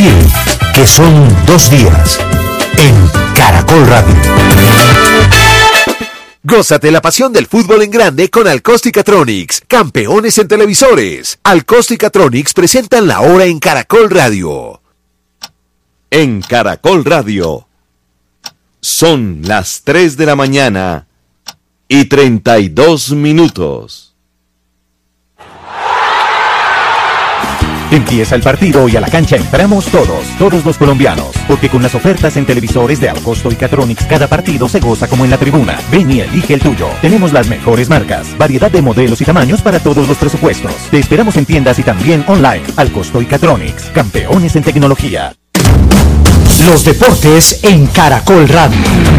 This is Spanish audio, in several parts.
sentir que son 2 días en Caracol Radio. Gózate la pasión del fútbol en grande con Alcosticatronics, campeones en televisores. Alcosticatronics presentan la hora en Caracol Radio. En Caracol Radio son las 3 de la mañana y 32 minutos. Empieza el partido y a la cancha entramos todos los colombianos, porque con las ofertas en televisores de Alcosto y Catronics cada partido se goza como en la tribuna. Ven y elige el tuyo. Tenemos las mejores marcas, variedad de modelos y tamaños para todos los presupuestos. Te esperamos en tiendas y también online. Alcosto y Catronics, campeones en tecnología. Los deportes en Caracol Radio.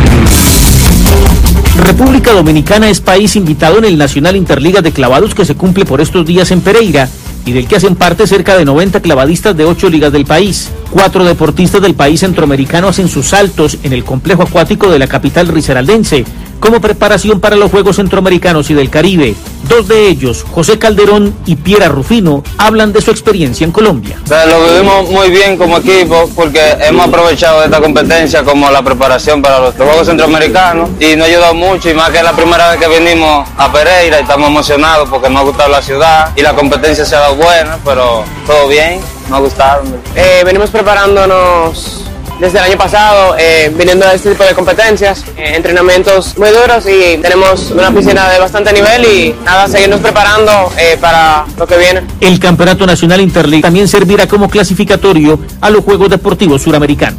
República Dominicana es país invitado en el Nacional Interliga de Clavados que se cumple por estos días en Pereira, y del que hacen parte cerca de 90 clavadistas de 8 ligas del país. 4 deportistas del país centroamericano hacen sus saltos en el complejo acuático de la capital risaraldense, como preparación para los Juegos Centroamericanos y del Caribe. 2 de ellos, José Calderón y Piera Rufino, hablan de su experiencia en Colombia. Lo vivimos muy bien como equipo porque hemos aprovechado esta competencia como la preparación para los Juegos Centroamericanos y nos ha ayudado mucho, y más que es la primera vez que venimos a Pereira y estamos emocionados porque nos ha gustado la ciudad y la competencia se ha dado buena, pero todo bien, nos ha gustado. Venimos preparándonos desde el año pasado, viniendo a este tipo de competencias, entrenamientos muy duros, y tenemos una piscina de bastante nivel y nada, seguirnos preparando para lo que viene. El Campeonato Nacional Interliga también servirá como clasificatorio a los Juegos Deportivos Suramericanos.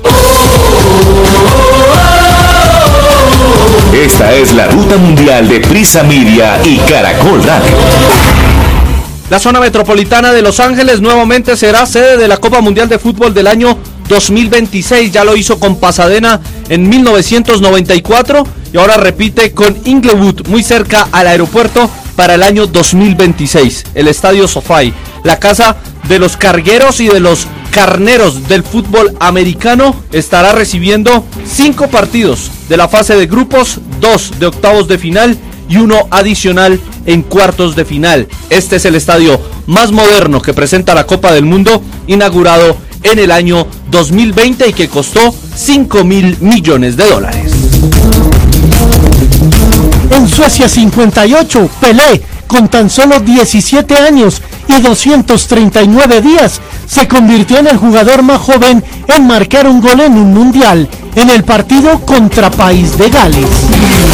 Esta es la ruta mundial de Prisa Media y Caracol Radio. La zona metropolitana de Los Ángeles nuevamente será sede de la Copa Mundial de Fútbol del año 2026. Ya lo hizo con Pasadena en 1994 y ahora repite con Inglewood, muy cerca al aeropuerto, para el año 2026. El Estadio SoFi, la casa de los cargueros y de los carneros del fútbol americano, estará recibiendo 5 partidos de la fase de grupos, 2 de octavos de final y 1 adicional en cuartos de final. Este es el estadio más moderno que presenta la Copa del Mundo, inaugurado en el año 2020 y que costó $5.000 millones. En Suecia 58, Pelé, con tan solo 17 años y 239 días, se convirtió en el jugador más joven en marcar un gol en un mundial, en el partido contra País de Gales.